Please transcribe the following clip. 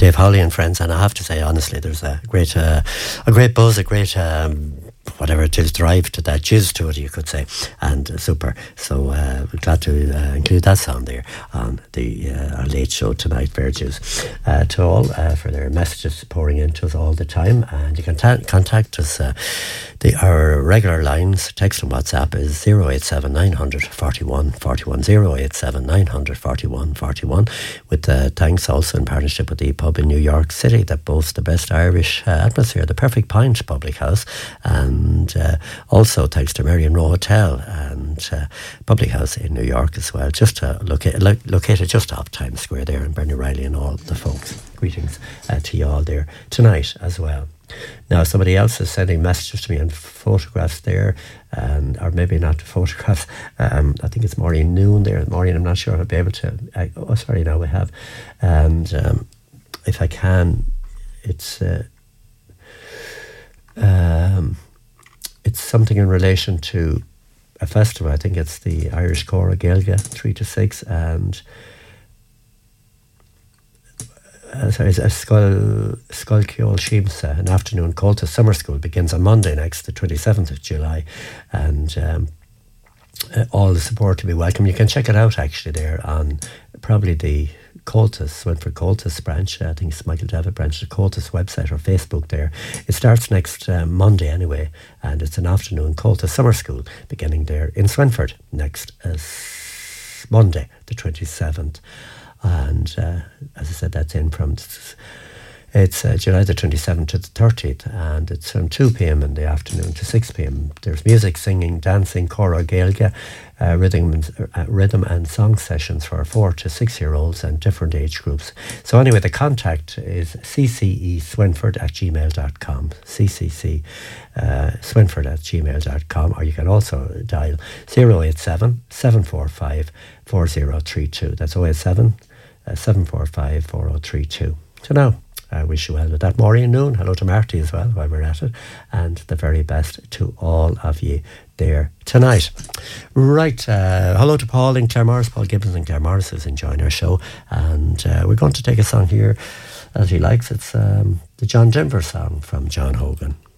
Dave Howley and friends, and I have to say honestly, there's a great buzz, a great whatever it is, drive to that, jizz to it, you could say, and super. So we're glad to include that song there on the our late show tonight. Virtues to all for their messages pouring into us all the time, and you can contact us. Our regular lines, text and WhatsApp is 087 900 41 41, 087 900 41 41, with thanks also in partnership with the pub in New York City that boasts the best Irish atmosphere, the Perfect Pint Public House, and also thanks to Marion Row Hotel and Public House in New York as well, just located just off Times Square there, and Bernie Riley and all the folks. Greetings to you all there tonight as well. Now, somebody else is sending messages to me and photographs there, or maybe not photographs. I think it's Maureen Noon there. Maureen, I'm not sure if I'll be able to. Now we have. And if I can, it's something in relation to a festival. I think it's the Irish Cora Gaeilge, 3 to 6, and Skull Ceol Shimsa, an afternoon call to summer school, begins on Monday next, the 27th of July, and all the support to be welcome. You can check it out actually there on probably the Coltis, Swinford Coltis branch. I think it's Michael Davitt branch, the Coltis website or Facebook there. It starts next Monday anyway, and it's an afternoon call to summer school beginning there in Swinford next Monday, the 27th. And as I said, that's in from it's July the 27th to the 30th, and it's from 2 p.m. in the afternoon to 6 p.m. There's music, singing, dancing, Cora Gaeilge, rhythm and song sessions for 4 to 6 year olds and different age groups. So anyway, the contact is cceswinford@gmail.com, cccswinford@gmail.com, or you can also dial 087 745 4032. That's 087 745 4032. So now, I wish you well with that. Maureen Noon, hello to Marty as well while we're at it, and the very best to all of you there tonight. Right, hello to Paul in Claremorris, Paul Gibbons in Claremorris, who's enjoying our show, and we're going to take a song here that he likes. It's the John Denver song from John Hogan.